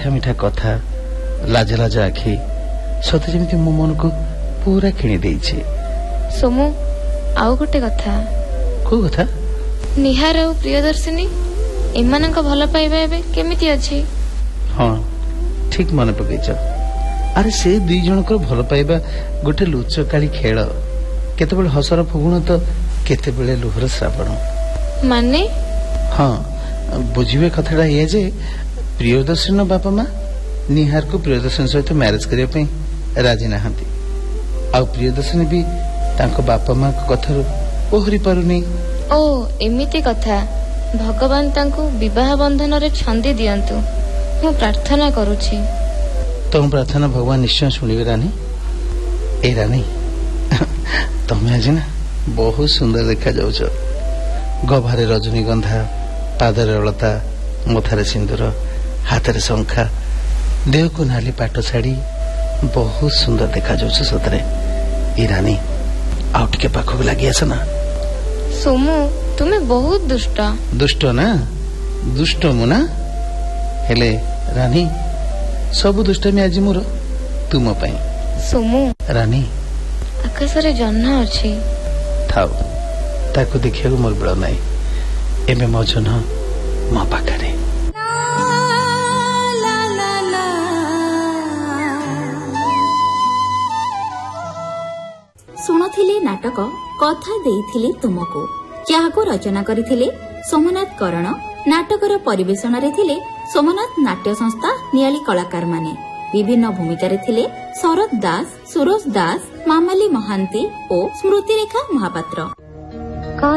ମିଠା ମିଠା କଥା, ଲାଜ ଲାଜ ଆଖି ସତେ ଯେମିତି ମୋ ମନକୁ ପୁରା କିଣି ଦେଇଛି। ସୋମୁ, ଆଉ ଗୋଟେ କଥା। କୋଉ କଥା? ନିହାର ଆଉ ପ୍ରିୟଦର୍ଶିନୀ ଏମାନଙ୍କ ଭଲ ପାଇବା ଏବେ କେମିତି ଅଛି? ହଁ, ଠିକ ମନେ ପକେଇଛ। ଆରେ ସେ ଦୁଇ ଜଣଙ୍କର ଭଲ ପାଇବା ଗୋଟେ ଲୁଚକାଳି ଖେଳ। କେତେବେଳେ ହସର ଫଗୁଣ ତ କେତେବେଳେ ଲୁହର ଶ୍ରାବଣ। ମାନେ? ହଁ, ବୁଝିବେ କଥାଟା ଇଏ ଯେ ପ୍ରିୟଦର୍ଶନୀର ବାପା ମା ନିହାରକୁ ପ୍ରିୟଦର୍ଶନୀ ସହିତ ମ୍ୟାରେଜ କରିବା ପାଇଁ ରାଜି ନାହାନ୍ତି। ଆଉ ପ୍ରିୟଦର୍ଶନୀ ବି ତାଙ୍କ ବାପା ମାଙ୍କ କଥାରୁ ଓହରି ପାରୁନି। ଓ ଏମିତି କଥା। ଭଗବାନ ତାଙ୍କୁ ବିବାହ ବନ୍ଧନରେ ଛନ୍ଦି ଦିଅନ୍ତୁ, ମୁଁ ପ୍ରାର୍ଥନା କରୁଛି। ତମ ପ୍ରାର୍ଥନା ଭଗବାନ ନିଶ୍ଚୟ ଶୁଣିବେ ରାନୀ। ଏ ରାନୀ, ତମେ ଆଜି ନା ବହୁତ ସୁନ୍ଦର ଦେଖାଯାଉଛ। ଗଭାରେ ରଜନୀଗନ୍ଧା, ପାଦରେ ଅଳତା, ମଥାରେ ସିନ୍ଦୁର, ହାତରେ ଶଙ୍ଖା, ଦେହକୁ ନାଲି ପାଟ ଶାଢୀ, ବହୁତ ସୁନ୍ଦର ଦେଖାଯାଉଛ ସତରେ। ଏ ରାନୀ, ଆଉ ଟିକେ ପାଖକୁ ଲାଗି ଆସ ନା। ସୋମୁ, ତୁମେ ବହୁତ ଦୁଷ୍ଟ। ଦୁଷ୍ଟ ନା? ଦୁଷ୍ଟ ମୁଁ ନା? ହେଲେ ରାନୀ, ସବୁ ଦୁଷ୍ଟମି ଆଜି ମୋର ତୁମ ପାଇଁ। ସୋମୁ, ରାନୀ, ଆକାଶରେ ଜହ୍ନ ଅଛି। ଥାଉ, ତାକୁ ଦେଖିବାକୁ ମୋର ବେଳ ନାହିଁ। ଏବେ ମୋ ଜହ୍ନ ମୋ ପାଖରେ। ଶୁଣୁଥିଲେ ନାଟକ କଥା ଦେଇଥିଲି ତୁମକୁ, ଯାହାକୁ ରଚନା କରିଥିଲେ ସୋମନାଥ କରଣ। ନାଟକର ପରିବେଷଣରେ ଥିଲେ ସୋମନାଥ ନାଟ୍ୟ ସଂସ୍ଥା ନିଆଳି କଳାକାରମାନେ। ବିଭିନ୍ନ ଭୂମିକାରେ ଥିଲେ ଶରତ ଦାସ, ସୁରୋଜ ଦାସ, ମାମାଲି ମହାନ୍ତି ଓ ସ୍ମୃତିରେଖା ମହାପାତ୍ର।